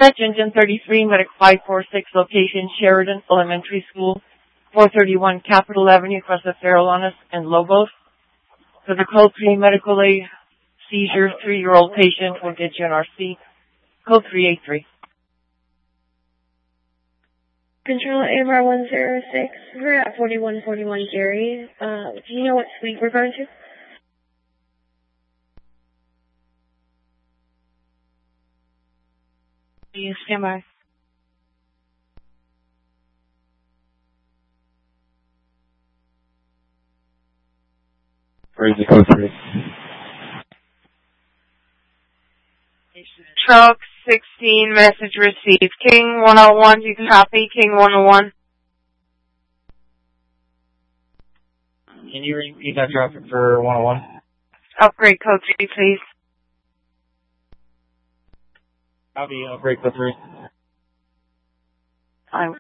Dispatch Engine 33, Medic 546, location Sheridan Elementary School, 431 Capitol Avenue, across the Farallones and Lobos. For the code 3 medical aid seizure, 3-year-old patient will get you an RC. Code 383. Control AMR 106, we're at 4141 Gary. Do you know what suite we're going to? Please stand by. Where's the code 3? Truck 16, message received. King 101, you can copy. King 101. Can you repeat that traffic for 101? Upgrade code 3, please. Copy, upgrade code 3. Fine.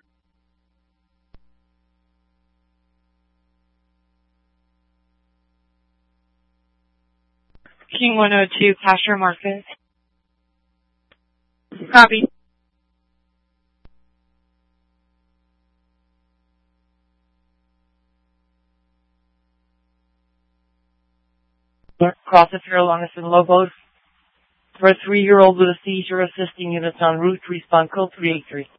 King 102, Pasture Market. Copy. Across the Farallones and Lobos. For a 3-year-old with a seizure, assisting units en route, respond code 383.